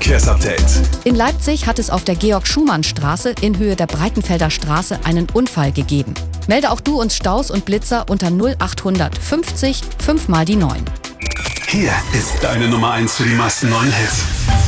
Verkehrsupdate. In Leipzig hat es auf der Georg-Schumann-Straße in Höhe der Breitenfelder Straße einen Unfall gegeben. Melde auch du uns Staus und Blitzer unter 0800 50 5 mal die 9. Hier ist deine Nummer 1 für die meisten neuen Hits.